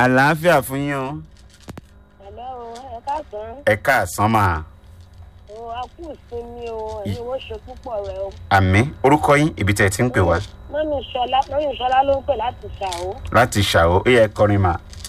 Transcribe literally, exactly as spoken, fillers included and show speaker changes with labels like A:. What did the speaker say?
A: àlàáfíà fún yín o.
B: Hello, ẹ káàsán.
A: Ẹ káàsán mà.
B: O a kú ìsinmi o, ẹ̀yin wo ṣe púpọ̀ rẹ o.
A: Àmín. Orúkọ yín ibi tẹ́ ti ń pè wá.
B: Mọ́mí Ṣọlá, Mọ́mí Ṣọlá ló ń pè láti Ṣàó.
A: Láti Ṣàó, ó yẹ kọrin mà.